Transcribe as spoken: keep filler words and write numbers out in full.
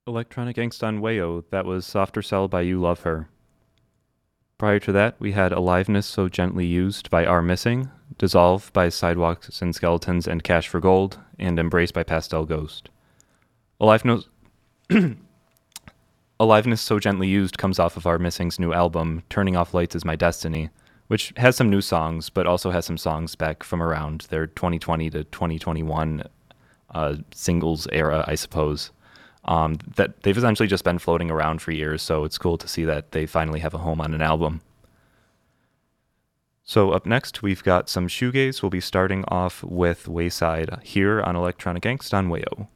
Electronic Angst on Wayo, that was Softer Cell by You Love Her. Prior to that, we had Aliveness So Gently Used by Are Missing, Dissolve by Sidewalks and Skeletons and Cash for Gold, and Embrace by Pastel Ghost. Aliveness, Aliveness So Gently Used comes off of Are Missing's new album, Turning Off Lights Is My Destiny, which has some new songs, but also has some songs back from around their twenty twenty to twenty twenty-one uh, singles era, I suppose. Um, that they've essentially just been floating around for years, so it's cool to see that they finally have a home on an album. So up next, we've got some shoegaze. We'll be starting off with Wayside here on Electronic Angst on Wayo.